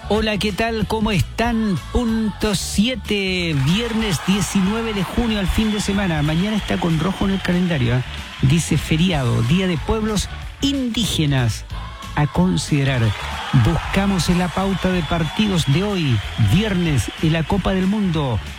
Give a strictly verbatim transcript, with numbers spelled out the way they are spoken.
Hola, ¿qué tal? ¿Cómo están? Punto siete, viernes diecinueve de junio, al fin de semana. Mañana está con rojo en el calendario, ¿eh? Dice feriado, Día de Pueblos Indígenas. A considerar. Buscamos en la pauta de partidos de hoy, viernes, en la Copa del Mundo.